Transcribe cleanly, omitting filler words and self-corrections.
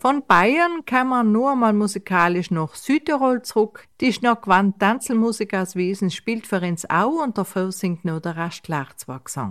Von Bayern kann man nur einmal musikalisch nach Südtirol zurück. Die Schnackwandt Tanzelmusik aus Wiesen spielt für uns auch und dafür singt noch der Rastlarzwachsang.